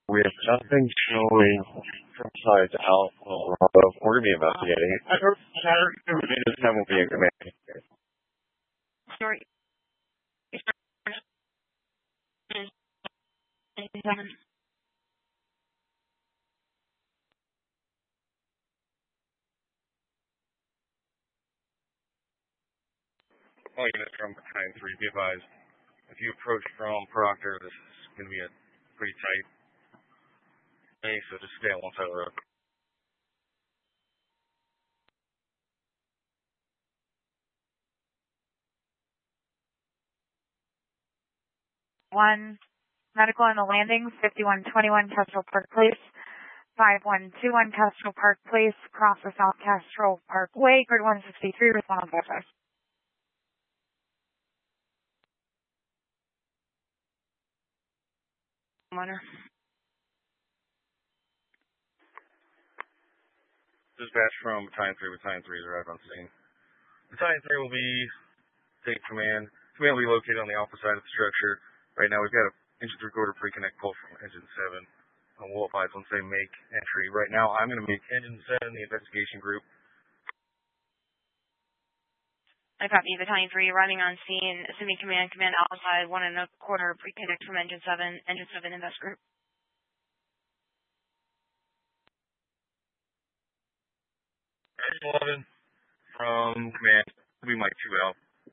We have nothing showing from sides out. We're going to be investigating it. This time will be in command. Sorry. All units from Battalion 3, be advised. If you approach from Proctor, this is going to be a pretty tight space, so just stay on one side of the road. One medical on the landing, 5121 Kestrel Park Place, 5121 Kestrel Park Place, across the South Kestrel Parkway, grid 163, respond on 55. Winner. Dispatch from Battalion 3. Battalion 3 is arrived on scene. Battalion 3 will be taking command. Command will be located on the alpha side of the structure. Right now we've got an engine 3/4 pre-connect pull from engine 7. We'll advise once they make entry. Right now I'm going to make engine 7 the investigation group. I copy. Battalion 3 arriving on scene. Assuming command outside 1 1/4 pre-connect from engine 7. Engine 7 invest group. Engine 11 from command will be Mike 2L.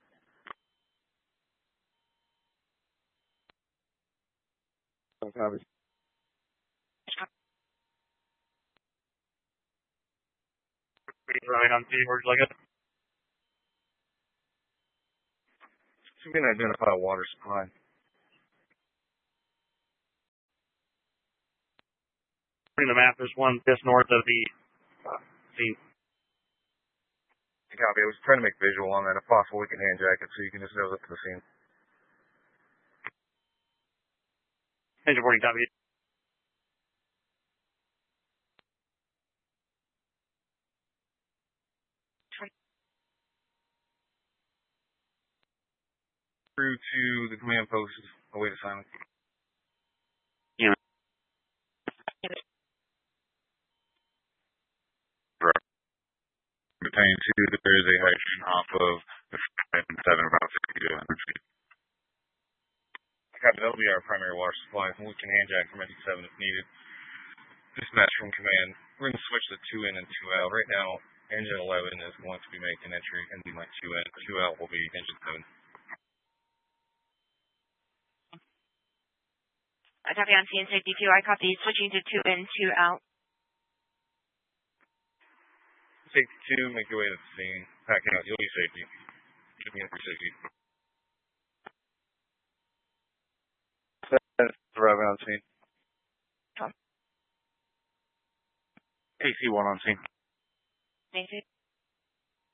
Copy. Right on scene, where'd you like it? We can identify a water supply. The map, there's one just north of the scene. Copy. I was trying to make visual on that. If possible, we can hand jack it so you can just nose up to the scene. Engine 40, copy. Through to the command post. Await assignment. Yeah. Battalion 2, there is a hydrogen off of the 7, about 50 to 100 feet. Copy, that'll be our primary water supply, and we can hand jack from engine 7 if needed. Dispatch from command. We're going to switch to 2 in and 2 out. Right now, engine 11 is going to be making entry, and be my 2 in. 2 out will be engine 7. I copy on scene. Safety 2. I copy. Switching to 2 in, 2 out. Safety 2, make your way to the scene. Packing out, you'll be safety. Give me in for safety. Arriving on scene. AC1 on scene. Thank you.